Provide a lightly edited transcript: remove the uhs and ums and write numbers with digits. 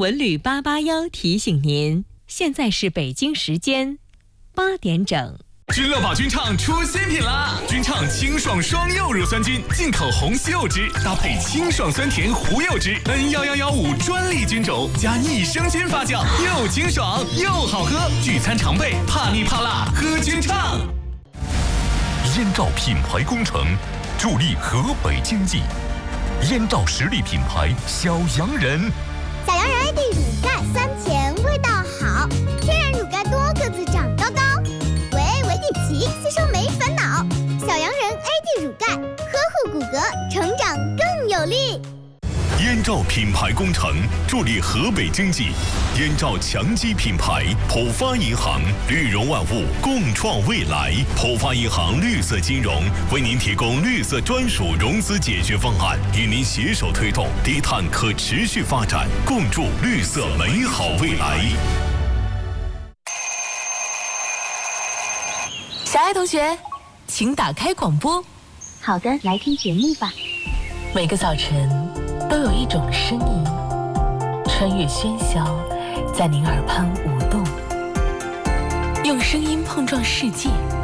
文旅881提醒您，现在是北京时间8点整。 君乐宝君畅出新品啦！君畅清爽双柚乳酸菌，进口红西柚汁搭配清爽酸甜胡柚汁 ，N11115专利菌种加益生菌发酵，又清爽又好喝。聚餐常备，怕腻怕辣喝君畅。 燕赵品牌工程助力河北经济，燕赵实力品牌小洋人。 小洋人 AD 乳钙酸甜味道好，天然乳钙多个子长高高，维底奇吸收没烦恼。小洋人 AD 乳钙呵护骨骼，成长更有力。 燕赵品牌工程助力河北经济，燕赵强基品牌，浦发银行绿融万物，共创未来。浦发银行绿色金融为您提供绿色专属融资解决方案，与您携手推动低碳可持续发展，共筑绿色美好未来。 小爱同学，请打开广播。 好的，来听节目吧。 每个早晨都有一种声音，穿越喧嚣，在您耳畔舞动，用声音碰撞世界。